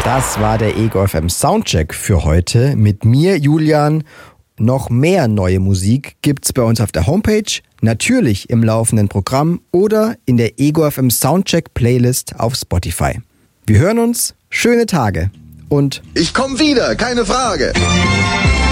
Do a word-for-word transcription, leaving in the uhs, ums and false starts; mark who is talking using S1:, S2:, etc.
S1: Das war der Ego F M Soundcheck für heute mit mir, Julian. Noch mehr neue Musik gibt's bei uns auf der Homepage, natürlich im laufenden Programm oder in der Ego F M Soundcheck Playlist auf Spotify. Wir hören uns, schöne Tage und
S2: ich komm wieder, keine Frage.